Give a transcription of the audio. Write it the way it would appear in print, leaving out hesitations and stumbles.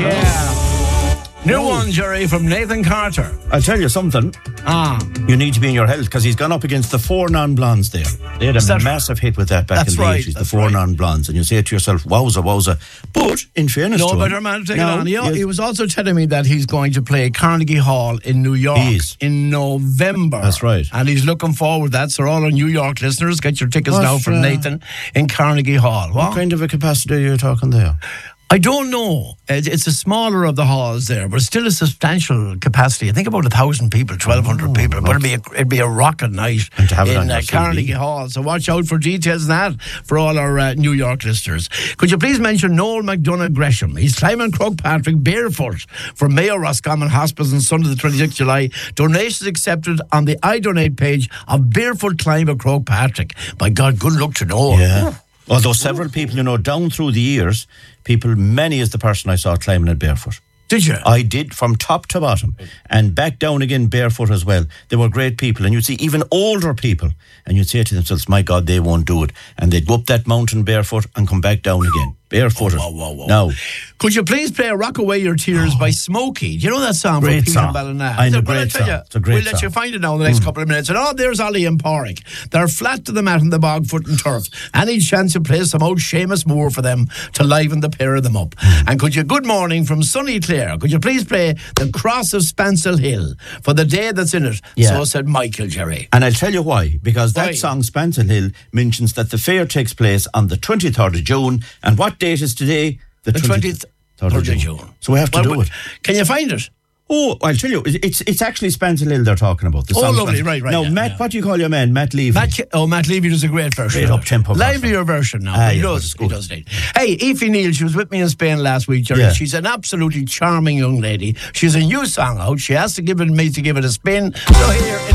Yeah. New one, Jerry, from Nathan Carter. I'll tell you something. You need to be in your health because he's gone up against the four non-blondes there. They had a massive hit with that back in the 80s, the four non-blondes. And you say to yourself, wowza, wowza. But, in fairness to him... No better man to take it on. He was also telling me that he's going to play Carnegie Hall in New York in November. That's right. And he's looking forward to that. So all our New York listeners, get your tickets now from Nathan in Carnegie Hall. What kind of a capacity are you talking there? I don't know. It's a smaller of the halls there, but still a substantial capacity. I think about 1,000 people, 1,200 people. But it'd be a rocket night in Carnegie Hall. So watch out for details on that for all our New York listeners. Could you please mention Noel McDonough Gresham? He's climbing Croagh-Patrick barefoot from Mayo Roscommon Hospice on Sunday the 26th July. Donations accepted on the I Donate page of Barefoot Climb of Croagh-Patrick. By God, good luck to Noel. Yeah. Although several people, down through the years, many is the person I saw climbing it barefoot. Did you? I did, from top to bottom. And back down again barefoot as well. They were great people. And you'd see even older people. And you'd say to themselves, my God, they won't do it. And they'd go up that mountain barefoot and come back down again. Barefooted. Whoa. Now, could you please play Rock Away Your Tears by Smokey? Do you know that song? Great from song. Ballina? I know, great song. It's a great We'll song. let you find it now in the next couple of minutes. And there's Ollie and Porrick. They're flat to the mat in the bog, foot and turf. Any chance to play some old Seamus Moore for them to liven the pair of them up. And could you, good morning from sunny Clare, could you please play The Cross of Spancel Hill for the day that's in it? Yeah. So said Michael, Jerry. And I'll tell you why. Because that song, Spancel Hill, mentions that the fair takes place on the 23rd of June. And what date is today? The 23rd of June. So we have to do it. Can you find it? Oh, I'll tell you, it's actually Spancel Hill they're talking about. The song lovely, right. Now, Matt, what do you call your man? Matt Levy. Matt Levy does a great version. Great up-tempo livelier version now. He does it. Hey, Aoife Neal, she was with me in Spain last week, Jerry. Yeah. She's an absolutely charming young lady. She's a new song out. She has to give it a spin. So here...